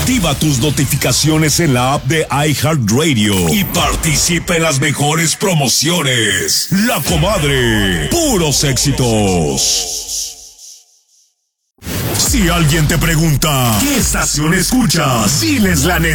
Activa tus notificaciones en la app de iHeartRadio y participa en las mejores promociones. La Comadre, puros éxitos. Si alguien te pregunta, ¿qué estación escuchas? Diles la neta.